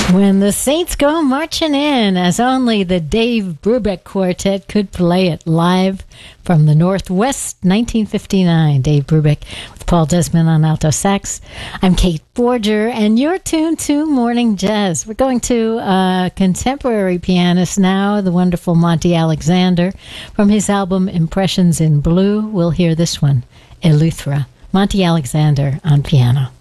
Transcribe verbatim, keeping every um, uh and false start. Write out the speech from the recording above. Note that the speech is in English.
When the Saints go marching in, as only the Dave Brubeck Quartet could play it live from the Northwest, nineteen fifty-nine. Dave Brubeck with Paul Desmond on alto sax. I'm Kate Borger, and you're tuned to Morning Jazz. We're going to a contemporary pianist now, the wonderful Monty Alexander. From his album Impressions in Blue, we'll hear this one, Eleuthera. Monty Alexander on piano.